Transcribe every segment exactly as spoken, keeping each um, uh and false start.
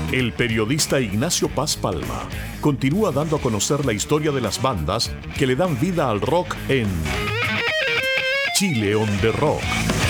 El periodista Ignacio Paz Palma continúa dando a conocer la historia de las bandas que le dan vida al rock en Chile on the Rock.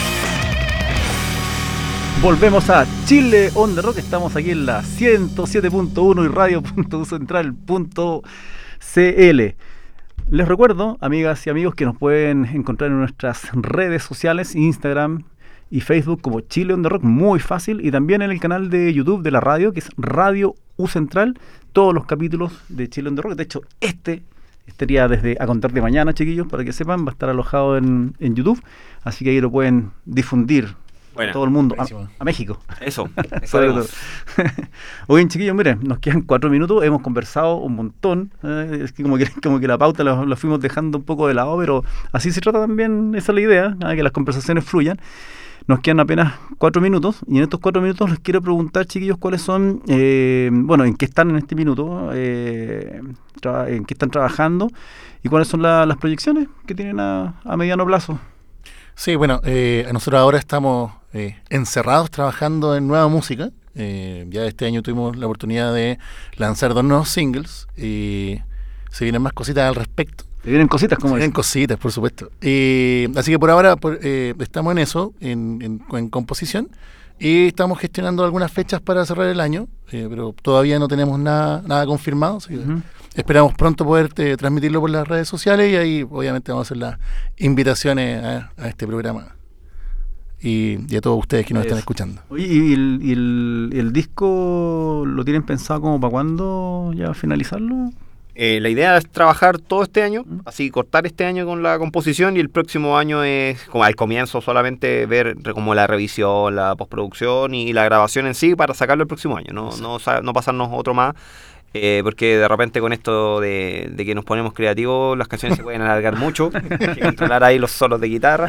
Volvemos a Chile on the Rock. Estamos aquí en la ciento siete punto uno y radio punto central punto c l. Les recuerdo, amigas y amigos, que nos pueden encontrar en nuestras redes sociales, Instagram y Facebook como Chile on the Rock, muy fácil, y también en el canal de YouTube de la radio, que es Radio U Central, todos los capítulos de Chile on the Rock. De hecho, este estaría desde a contar de mañana, chiquillos, para que sepan, va a estar alojado en, en YouTube, así que ahí lo pueden difundir. Bueno, todo el mundo, a, a México. Eso, eso. Oye, chiquillos, miren, nos quedan cuatro minutos, hemos conversado un montón, eh, es que como que como que la pauta la, la fuimos dejando un poco de lado, pero así se trata también, esa es la idea, ¿eh? Que las conversaciones fluyan. Nos quedan apenas cuatro minutos, y en estos cuatro minutos les quiero preguntar, chiquillos, cuáles son, eh, bueno, en qué están en este minuto, eh, tra- en qué están trabajando, y cuáles son la, las proyecciones que tienen a, a mediano plazo. Sí, bueno, eh, nosotros ahora estamos eh, encerrados trabajando en nueva música. Eh, ya este año tuvimos la oportunidad de lanzar dos nuevos singles y se vienen más cositas al respecto. Se vienen cositas, como Se vienen cositas, por supuesto. Eh, así que por ahora por, eh, estamos en eso, en, en, en composición, y estamos gestionando algunas fechas para cerrar el año, eh, pero todavía no tenemos nada, nada confirmado, así que uh-huh. Esperamos pronto poder eh, transmitirlo por las redes sociales, y ahí obviamente vamos a hacer las invitaciones a, a este programa y, y a todos ustedes que nos Eso. están escuchando. Oye, ¿y el, y el, el disco lo tienen pensado como para cuándo ya finalizarlo? Eh, la idea es trabajar todo este año, ¿Mm? así cortar este año con la composición, y el próximo año es como al comienzo solamente ver como la revisión, la postproducción y la grabación en sí para sacarlo el próximo año, no, no, no pasarnos otro más. Eh, porque de repente con esto de, de que nos ponemos creativos, las canciones se pueden alargar mucho, hay que controlar ahí los solos de guitarra.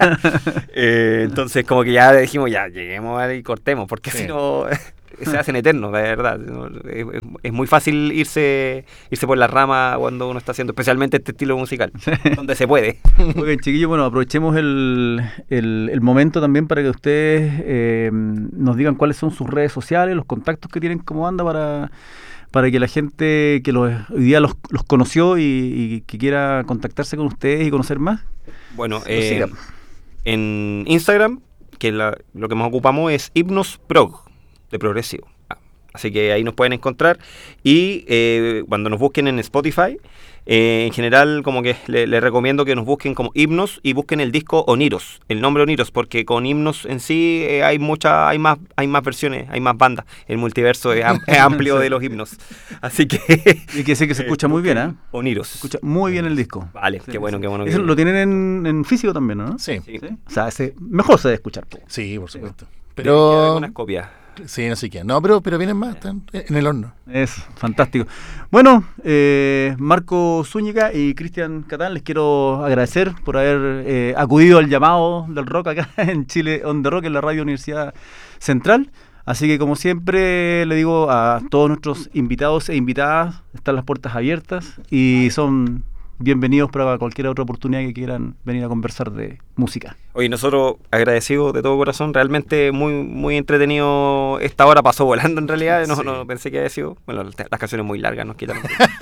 eh, entonces como que ya dijimos, ya lleguemos y cortemos, porque sí. si no se hacen eternos, la verdad. Es, es muy fácil irse irse por la rama cuando uno está haciendo, especialmente este estilo musical, donde se puede. Ok, chiquillos, bueno, aprovechemos el, el, el momento también para que ustedes eh, nos digan cuáles son sus redes sociales, los contactos que tienen como banda para... para que la gente que los, hoy día los, los conoció y, y que quiera contactarse con ustedes y conocer más. Bueno, eh, en Instagram, que la, lo que más ocupamos es Hipnos Prog, de progresivo. Así que ahí nos pueden encontrar. Y eh, cuando nos busquen en Spotify, eh, en general como que les le recomiendo que nos busquen como Hipnos y busquen el disco Oniros, el nombre Oniros, porque con Hipnos en sí eh, hay mucha, hay más, hay más versiones, hay más bandas. El multiverso es, am- es amplio de los himnos. Así que y que sé que se escucha muy bien, ¿eh? Oniros. Se escucha muy bien el disco. Vale, sí, qué bueno, sí. qué bueno. Eso que... lo tienen en, en físico también, ¿no? Sí. ¿Sí? O sea, ese, mejor se debe escuchar. Sí, por supuesto. Sí. Pero algunas copias. Sí, no sé qué. No, pero, pero vienen más, están en el horno. Es fantástico. Bueno, eh, Marco Zúñiga y Cristian Catán, les quiero agradecer por haber eh, acudido al llamado del rock acá en Chile on the Rock, en la Radio Universidad Central. Así que, como siempre, le digo a todos nuestros invitados e invitadas, están las puertas abiertas y son bienvenidos para cualquier otra oportunidad que quieran venir a conversar de música. Oye, nosotros agradecidos de todo corazón, realmente muy muy entretenido. Esta hora pasó volando en realidad, no, sí. no pensé que había sido, bueno, las canciones muy largas nos quitaron.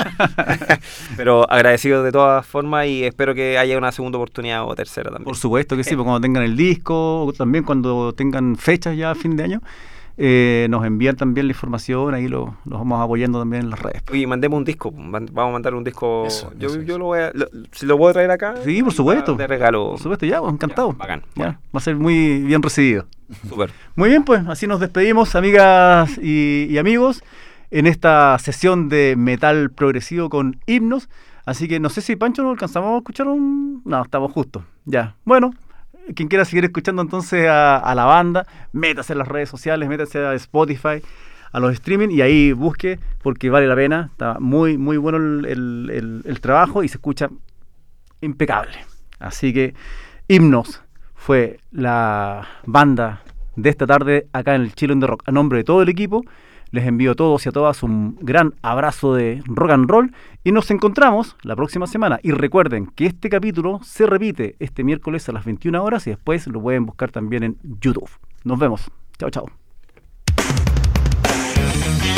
Pero agradecidos de todas formas y espero que haya una segunda oportunidad o tercera también. Por supuesto que sí, porque cuando tengan el disco, o también cuando tengan fechas ya a fin de año, Eh, nos envían también la información, ahí lo, los vamos apoyando también en las redes. Oye, mandemos un disco, vamos a mandar un disco. Eso, yo eso, yo eso. lo voy a, lo, si lo puedo traer acá. Sí, por supuesto. De regalo. Por supuesto, ya, pues, encantado. Ya, bacán. Ya, Bueno. va a ser muy bien recibido. Súper. Muy bien, pues así nos despedimos, amigas y, y amigos, en esta sesión de metal progresivo con Hipnos. Así que no sé si, Pancho, no alcanzamos a escuchar un... No, estamos justos. Ya, bueno. Quien quiera seguir escuchando entonces a, a la banda, métase en las redes sociales, métase a Spotify, a los streaming y ahí busque, porque vale la pena. Está muy, muy bueno el, el, el, el trabajo y se escucha impecable. Así que Hipnos fue la banda de esta tarde acá en el Chile on the Rock. A nombre de todo el equipo, les envío a todos y a todas un gran abrazo de rock and roll y nos encontramos la próxima semana. Y recuerden que este capítulo se repite este miércoles a las veintiuna horas y después lo pueden buscar también en YouTube. Nos vemos. Chao, chao.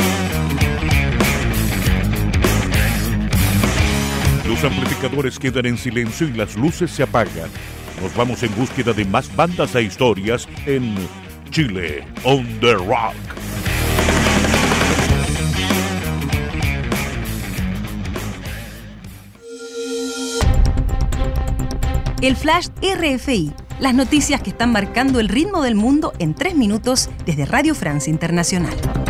amplificadores quedan en silencio y las luces se apagan. Nos vamos en búsqueda de más bandas e historias en Chile on the Rock. El Flash R F I, las noticias que están marcando el ritmo del mundo en tres minutos desde Radio Francia Internacional.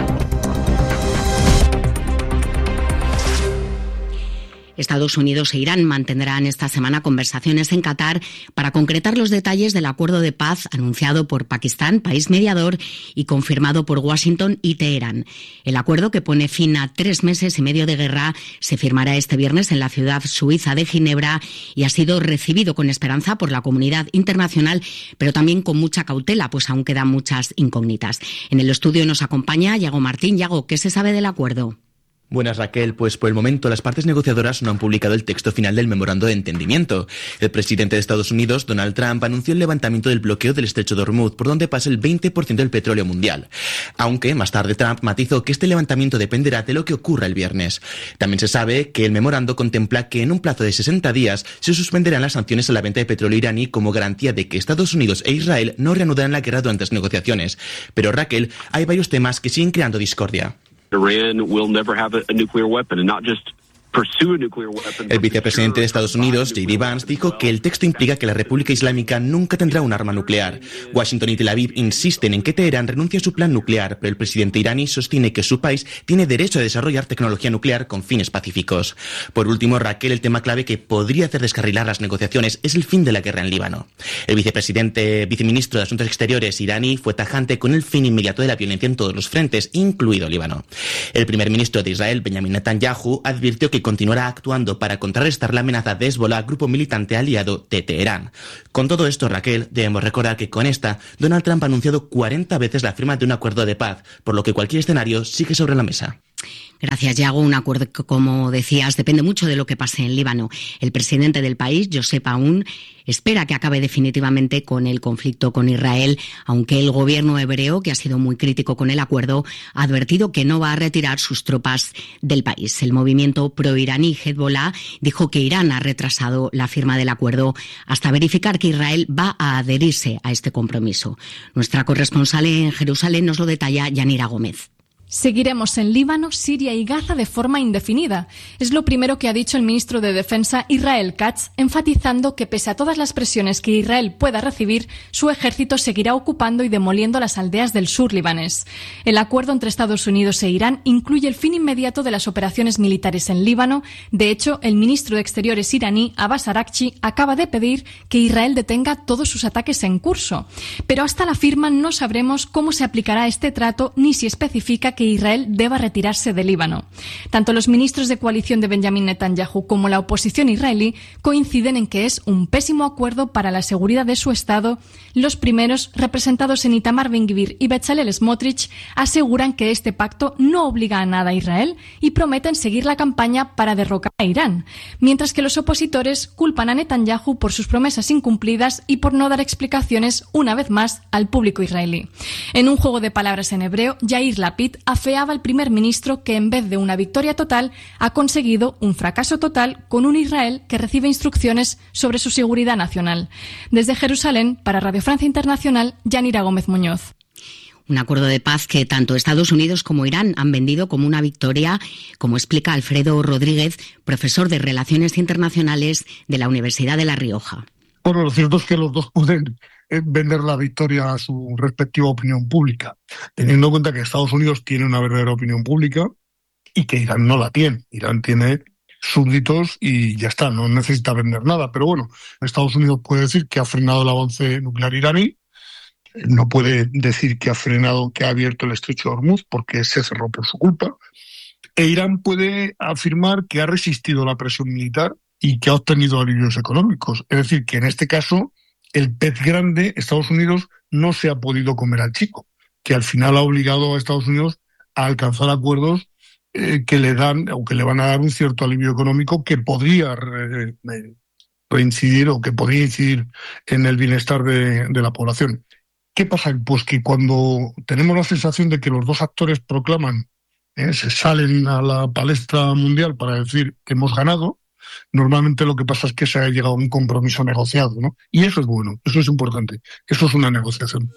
Estados Unidos e Irán mantendrán esta semana conversaciones en Qatar para concretar los detalles del acuerdo de paz anunciado por Pakistán, país mediador, y confirmado por Washington y Teherán. El acuerdo, que pone fin a tres meses y medio de guerra, se firmará este viernes en la ciudad suiza de Ginebra y ha sido recibido con esperanza por la comunidad internacional, pero también con mucha cautela, pues aún quedan muchas incógnitas. En el estudio nos acompaña Yago Martín. Yago, ¿qué se sabe del acuerdo? Buenas, Raquel. Pues por el momento las partes negociadoras no han publicado el texto final del memorando de entendimiento. El presidente de Estados Unidos, Donald Trump, anunció el levantamiento del bloqueo del estrecho de Hormuz, por donde pasa el veinte por ciento del petróleo mundial. Aunque más tarde Trump matizó que este levantamiento dependerá de lo que ocurra el viernes. También se sabe que el memorando contempla que en un plazo de sesenta días se suspenderán las sanciones a la venta de petróleo iraní como garantía de que Estados Unidos e Israel no reanudarán la guerra durante las negociaciones. Pero, Raquel, hay varios temas que siguen creando discordia. Iran will never have a, a nuclear weapon, and not just El vicepresidente de Estados Unidos, J D Vance, dijo que el texto implica que la República Islámica nunca tendrá un arma nuclear. Washington y Tel Aviv insisten en que Teherán renuncie a su plan nuclear, pero el presidente iraní sostiene que su país tiene derecho a desarrollar tecnología nuclear con fines pacíficos. Por último, Raquel, el tema clave que podría hacer descarrilar las negociaciones es el fin de la guerra en Líbano. El vicepresidente, viceministro de Asuntos Exteriores iraní fue tajante con el fin inmediato de la violencia en todos los frentes, incluido Líbano. El primer ministro de Israel, Benjamin Netanyahu, advirtió que continuará actuando para contrarrestar la amenaza de Hezbollah, grupo militante aliado de Teherán. Con todo esto, Raquel, debemos recordar que con esta, Donald Trump ha anunciado cuarenta veces la firma de un acuerdo de paz, por lo que cualquier escenario sigue sobre la mesa. Gracias, Yago. Un acuerdo que, como decías, depende mucho de lo que pase en Líbano. El presidente del país, Josep Aoun, espera que acabe definitivamente con el conflicto con Israel, aunque el gobierno hebreo, que ha sido muy crítico con el acuerdo, ha advertido que no va a retirar sus tropas del país. El movimiento pro-iraní Hezbollah dijo que Irán ha retrasado la firma del acuerdo hasta verificar que Israel va a adherirse a este compromiso. Nuestra corresponsal en Jerusalén nos lo detalla Yanira Gómez. Seguiremos en Líbano, Siria y Gaza de forma indefinida. Es lo primero que ha dicho el ministro de Defensa, Israel Katz, enfatizando que pese a todas las presiones que Israel pueda recibir, su ejército seguirá ocupando y demoliendo las aldeas del sur libanés. El acuerdo entre Estados Unidos e Irán incluye el fin inmediato de las operaciones militares en Líbano. De hecho, el ministro de Exteriores iraní, Abbas Araghchi, acaba de pedir que Israel detenga todos sus ataques en curso. Pero hasta la firma no sabremos cómo se aplicará este trato ni si especifica que Israel deba retirarse de Líbano. Tanto los ministros de coalición de Benjamin Netanyahu como la oposición israelí coinciden en que es un pésimo acuerdo para la seguridad de su Estado. Los primeros, representados en Itamar Ben-Gvir y Bezalel Smotrich, aseguran que este pacto no obliga a nada a Israel y prometen seguir la campaña para derrocar a Irán, mientras que los opositores culpan a Netanyahu por sus promesas incumplidas y por no dar explicaciones una vez más al público israelí. En un juego de palabras en hebreo, Yair Lapid afeaba al primer ministro que en vez de una victoria total ha conseguido un fracaso total con un Israel que recibe instrucciones sobre su seguridad nacional. Desde Jerusalén, para Radio Francia Internacional, Yanira Gómez Muñoz. Un acuerdo de paz que tanto Estados Unidos como Irán han vendido como una victoria, como explica Alfredo Rodríguez, profesor de Relaciones Internacionales de la Universidad de La Rioja. Bueno, lo cierto es que los dos pueden vender la victoria a su respectiva opinión pública, teniendo en cuenta que Estados Unidos tiene una verdadera opinión pública y que Irán no la tiene. Irán tiene súbditos y ya está, no necesita vender nada. Pero bueno, Estados Unidos puede decir que ha frenado el avance nuclear iraní, no puede decir que ha frenado, que ha abierto el estrecho de Hormuz porque se cerró por su culpa. E Irán puede afirmar que ha resistido la presión militar y que ha obtenido alivios económicos. Es decir, que en este caso el pez grande, Estados Unidos, no se ha podido comer al chico, que al final ha obligado a Estados Unidos a alcanzar acuerdos eh, que le dan o que le van a dar un cierto alivio económico que podría re, re, reincidir o que podría incidir en el bienestar de, de la población. ¿Qué pasa? Pues que cuando tenemos la sensación de que los dos actores proclaman, eh, se salen a la palestra mundial para decir que hemos ganado, Normalmente lo que pasa es que se ha llegado a un compromiso negociado, ¿no? Y eso es bueno, eso es importante, eso es una negociación.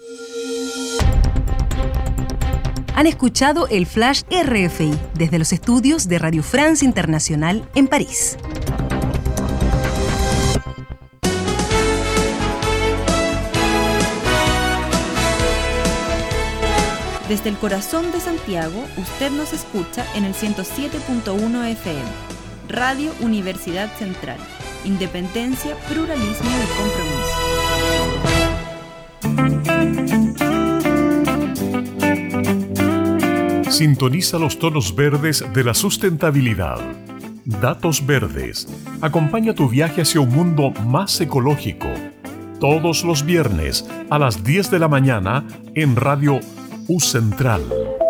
Han escuchado el Flash R F I desde los estudios de Radio France Internacional en París. Desde el corazón de Santiago, usted nos escucha en el ciento siete punto uno F M. Radio Universidad Central. Independencia, pluralismo y compromiso. Sintoniza los tonos verdes de la sustentabilidad. Datos Verdes. Acompaña tu viaje hacia un mundo más ecológico. Todos los viernes a las diez de la mañana en Radio U Central.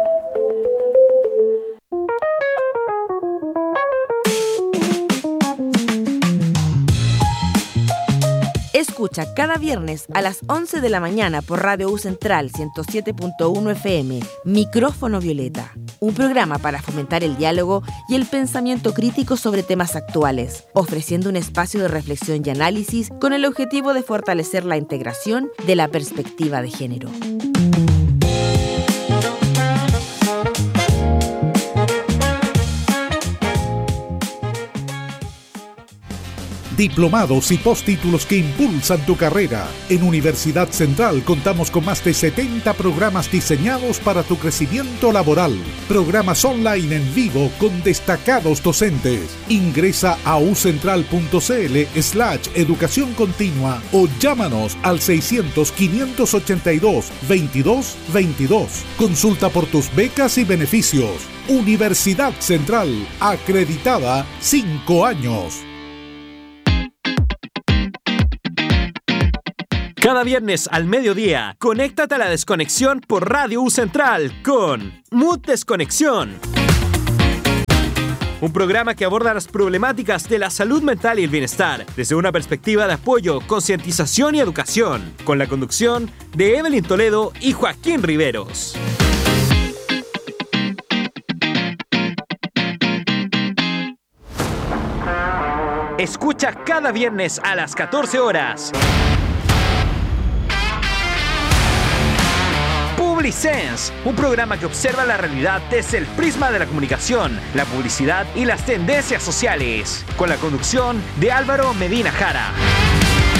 Escucha cada viernes a las once de la mañana por Radio U Central ciento siete punto uno F M, Micrófono Violeta, un programa para fomentar el diálogo y el pensamiento crítico sobre temas actuales, ofreciendo un espacio de reflexión y análisis con el objetivo de fortalecer la integración de la perspectiva de género. Diplomados y postítulos que impulsan tu carrera. En Universidad Central contamos con más de setenta programas diseñados para tu crecimiento laboral. Programas online en vivo con destacados docentes. Ingresa a ucentral.cl slash educación continua o llámanos al seiscientos, quinientos ochenta y dos, veintidós veintidós. Consulta por tus becas y beneficios. Universidad Central, acreditada cinco años. Cada viernes al mediodía, conéctate a la desconexión por Radio U Central con Mood Desconexión. Un programa que aborda las problemáticas de la salud mental y el bienestar desde una perspectiva de apoyo, concientización y educación, con la conducción de Evelyn Toledo y Joaquín Riveros. Escucha cada viernes a las catorce horas. Publisense, un programa que observa la realidad desde el prisma de la comunicación, la publicidad y las tendencias sociales, con la conducción de Álvaro Medina Jara.